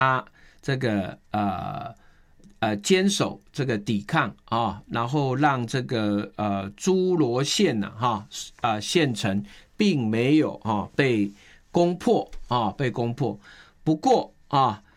他这个坚守这个抵抗啊，然后让这个诸罗县县城并没有被攻破啊，被攻破。不过啊，